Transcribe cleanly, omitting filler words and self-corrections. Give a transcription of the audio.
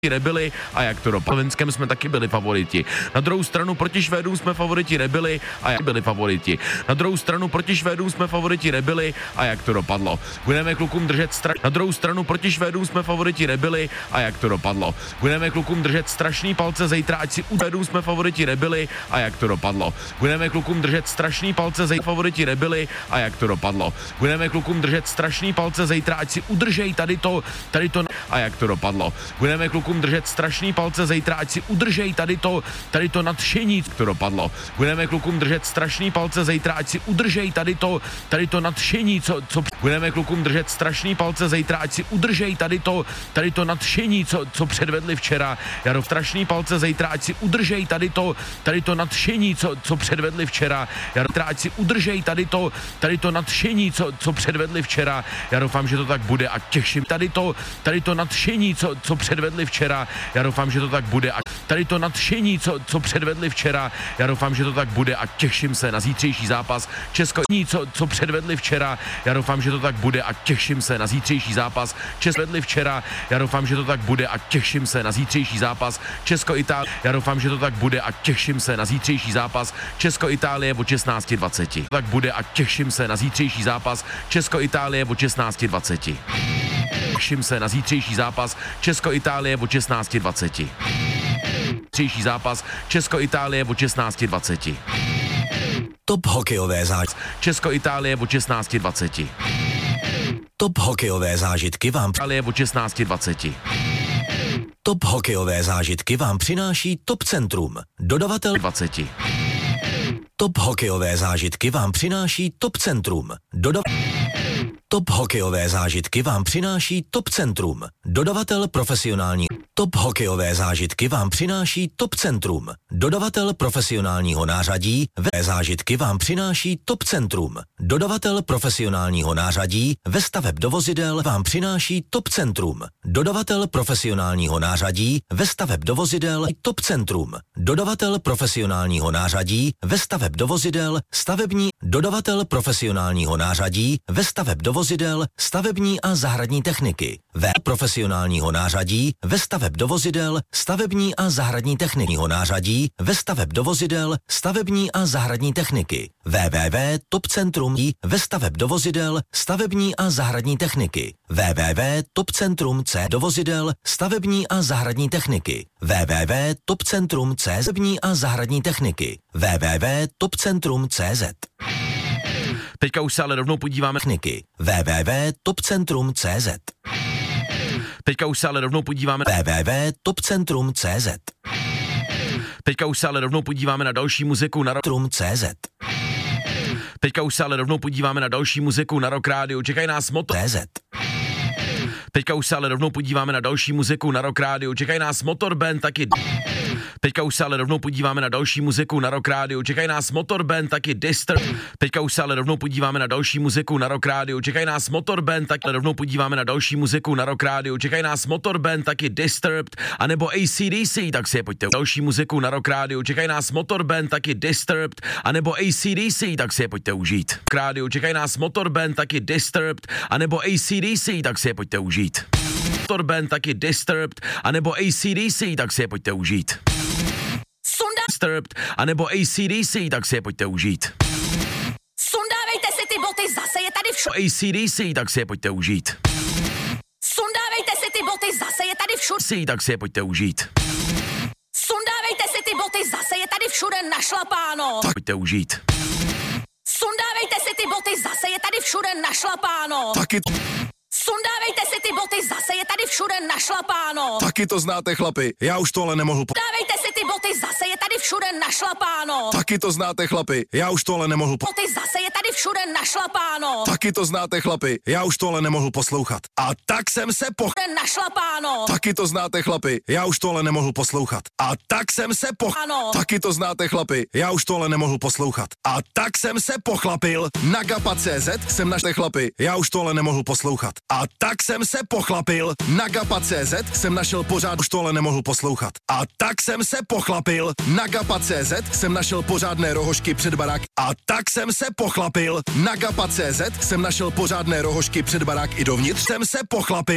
nebyli a jak to dopadlo. Slovenskem jsme taky byli favoriti. Na druhou stranu proti Švédům jsme favoriti nebyli a jak byli favoriti. Na druhou stranu proti Švédům jsme favoriti nebyli a jak to dopadlo. Budeme klukům držet Na druhou stranu proti Švédům jsme favoriti nebyli a jak to dopadlo. Budeme klukům držet strašný palce zítra, ať si Švédům jsme favoriti nebyli a jak to dopadlo. Budeme klukům držet strašný palce zítra, favoriti nebyli a jak to dopadlo. Budeme klukům držet strašný palce zítra, ať si udržej tady to a jak to dopadlo. Budeme klukům držet strašný palce zítra, ať si udržej tady to nadšení, to dopadlo. Budeme klukům držet strašný palce zítra, ať si udržej tady to nadšení, co budeme klukům držet strašný palce zítra, ať si udržej tady to nadšení, co předvedli včera. Jaro, strašný palce zítra, ať si udržej tady to nadšení, co předvedli včera. Jaro, ať si udržej tady to nadšení, co předvedli včera. Já doufám, že to tak bude a těším tady to nadšení, co předvedli včera. Já doufám, že to tak bude a tady to nadšení, co předvedli včera. Já doufám, že to tak bude a těším se na zítřejší zápas co předvedli včera. Já doufám, že to tak bude a těším se na zítřejší zápas předvedli včera. Já doufám, že to tak bude a těším se na zítřejší zápas Česko-Itálie. Já doufám, že to tak bude a těším se na zítřejší zápas Česko-Itálie o 16:20. Tak bude a těším se na zítřejší zápas Česko-Itálie o 16:20. Těším se na zítřejší zápas Česko-Itálie o 16:20. Zítřejší zápas Česko-Itálie o 16:20. Top hokejové zážitky. Česko-Itálie o 16:20. Top hokejové zážitky vám o 16:20. Top hokejové zážitky vám přináší Top Centrum. Dodavatel 20. Top hokejové zážitky vám přináší Top Centrum. Top hokejové zážitky vám přináší Top Centrum. Dodavatel profesionální. Top hokejové zážitky vám přináší Top Centrum. Dodavatel profesionálního nářadí. Zážitky vám přináší Top Centrum. Dodavatel profesionálního nářadí. Ve staveb do vozidel vám přináší Top Centrum. Dodavatel profesionálního nářadí. Ve staveb do vozidel Top Centrum. Dodavatel profesionálního nářadí. Ve staveb do vozidel stavební. Dodavatel profesionálního nářadí. Ve staveb do vozidel stavební a zahradní techniky. Profesionálního nářadí. Ve staveb do vozidel stavební a zahradní techniky. Nářadí. Ve staveb do vozidel stavební a zahradní techniky. www.topcentrum. Ve staveb do vozidel stavební a zahradní techniky. www.topcentrum.cz do vozidel stavební a zahradní techniky. www.topcentrum.cz stavební a zahradní techniky. www.topcentrum.cz. Teďka už se ale rovnou podíváme techniky. www.topcentrum.cz. Teďka už se ale rovnou podíváme www.topcentrum.cz. Teďka už se ale rovnou podíváme na další muziku na Topcentrum.cz. Teďka už se ale rovnou podíváme na další muziku na Rock Radio. Čekají nás CZ. Teďka už se ale rovnou podíváme na další muziku na Rock Radio. Čekají nás Motorband taky. Teďka už se ale rovnou podíváme na další muziku na Rock Radio. Čekají nás Motorband taky Teďka už se ale rovnou podíváme na další muziku na Rock Radio. Čekají nás Motorband taky rovnou podíváme na další muziku na Rock Radio. Čekají nás Motorband taky Disturbed anebo AC/DC, tak si je pojďte. Další muziku na Rock Radio. Čekají nás Motorband taky Disturbed anebo AC/DC, tak si je pojďte užít. Radio. Čekají nás Motorband taky Disturbed anebo AC/DC, tak si je pojďte užít. Motorband taky Disturbed anebo AC/DC, tak si je pojďte užít. Disturbed anebo AC/DC, tak si je pojďte užít. Sundávejte si ty boty, zase je tady všude. AC/DC, tak si je pojďte užít. Sundávejte si ty boty, zase je tady všude. Tak si je pojďte užít. Sundávejte si ty boty, zase je tady všude našlapáno. Tak pojďte užít. Sundávejte si ty boty, zase je tady všude našlapáno. Taky Sundávejte si ty boty, zase je tady všude našlapáno. Taky to znáte, chlapi. Já už to ale nemohl Sundávejte si ty boty, zase je tady všude našlapáno. Taky to znáte, chlapi. Já už to ale nemohl Boty, zase je tady všude našlapáno. Taky to znáte, chlapi. Já už to ale nemohl poslouchat. A tak jsem se Našlapáno. Taky to znáte, chlapi. Já už to ale nemohl poslouchat. A tak jsem se Ano. Taky to znáte, chlapi. Já už to ale nemohl poslouchat. A tak jsem se pochlapil. Na Gapa.cz jsem našel chlapi. Já už to ale nemohl poslouchat. A tak jsem se pochlapil. Na Gapa.cz jsem našel pořád, už to ale nemohl poslouchat. A tak jsem se pochlapil. Na Gapa.cz jsem našel pořádné rohožky před barák. A tak jsem se pochlapil. Na Gapa.cz jsem našel pořádné rohožky před barák i dovnitř jsem se pochlapil.